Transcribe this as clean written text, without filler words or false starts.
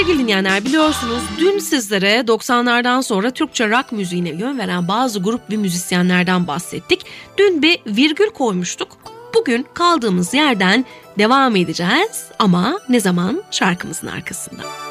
Sevgili dinleyenler, biliyorsunuz dün sizlere 90'lardan sonra Türkçe rock müziğine yön veren bazı grup ve müzisyenlerden bahsettik. Dün bir virgül koymuştuk. Bugün kaldığımız yerden devam edeceğiz ama ne zaman? Şarkımızın arkasında.